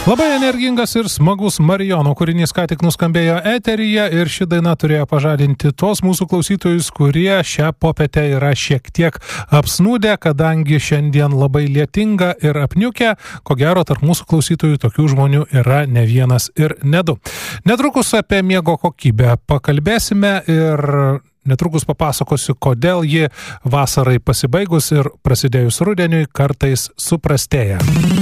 Labai energingas ir smagus Marijono kūrinys ką tik nuskambėjo eteryje ir ši daina turėjo pažadinti tuos mūsų klausytojus, kurie šią popietę yra šiek tiek apsnūdę, kadangi šiandien labai lietinga ir apniukę. Ko gero, tarp mūsų klausytojų tokių žmonių yra ne vienas ir ne du. Netrukus apie miego kokybę pakalbėsime ir netrukus papasakosiu, kodėl ji vasarai pasibaigus ir prasidėjus rudeniui kartais suprastėja.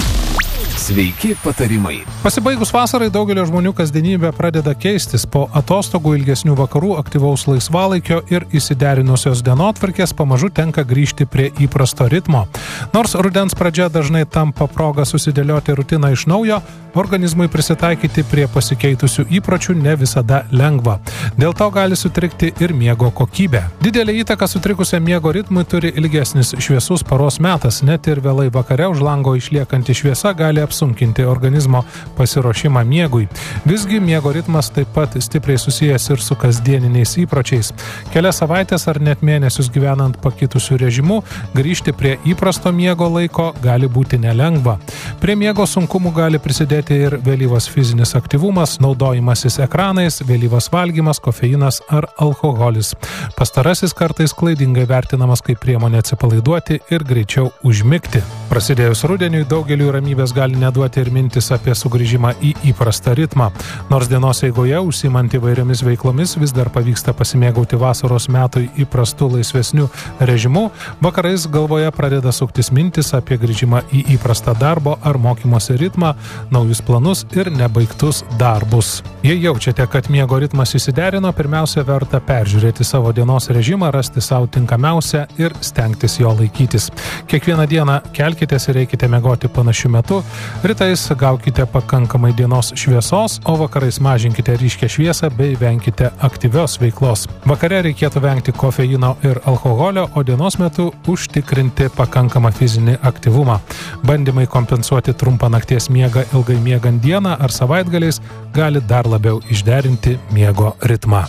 Sveiki patarimai. Pasibaigus vasarai daugelio žmonių kasdienybė pradeda keistis. Po atostogų, ilgesnių vakarų, aktyvaus laisvalaikio ir įsiderinusios dienotvarkės pamažu tenka grįžti prie įprasto ritmo. Nors rudens pradžia dažnai tampa proga susidėlioti rutiną iš naujo, organizmui prisitaikyti prie pasikeitusių įpročių ne visada lengva. Dėl to gali sutrikti ir miego kokybė. Didelę įtaką sutrikusiam miego ritmui turi ilgesnis šviesus paros metas. Net ir vėlai vakare už lango išliekanti šviesa gali apsunkinti organizmo pasiruošimą miegui. Visgi miego ritmas taip pat stipriai susijęs ir su kasdieniniais įpročiais. Kelias savaitės ar net mėnesius gyvenant pakitusių režimų, grįžti prie įprasto miego laiko gali būti nelengva. Prie miego sunkumų gali prisidėti ir vėlyvas fizinis aktyvumas, naudojimasis ekranais, vėlyvas valgymas, kofeinas ar alkoholis. Pastarasis kartais klaidingai vertinamas kaip priemonė atsipalaiduoti ir greičiau užmigti. Prasidėjus rudeniui daugeliui ramybės gali neduoti ir mintis apie sugrįžimą į įprastą ritmą. Nors dienos eigoje užsiimant įvairiomis veiklomis vis dar pavyksta pasimėgauti vasaros metui įprastų laisvesnių režimų, vakarais galvoje pradeda suktis mintis apie grįžimą į įprastą darbo ar mokymosi ritmą, naujus planus ir nebaigtus darbus. Jei jaučiate, kad miego ritmas įsiderino, pirmiausia verta peržiūrėti savo dienos režimą, rasti savo tinkamiausią ir stengtis jo laikytis. Kiekvieną dieną kelkitės ir eikite miegoti panašiu metu, rytais gaukite pakankamai dienos šviesos, o vakarais mažinkite ryškę šviesą bei venkite aktyvios veiklos. Vakare reikėtų vengti kofeino ir alkoholio, o dienos metu užtikrinti pakankamą fizinį aktyvumą. Bandymai kompensuoti trumpą nakties miegą ilgai miegant dieną ar savaitgaliais gali dar labiau išderinti miego ritmą.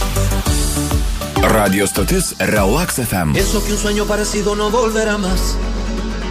Radio stotis Relax FM. Eso que un sueño parecido no volverá más.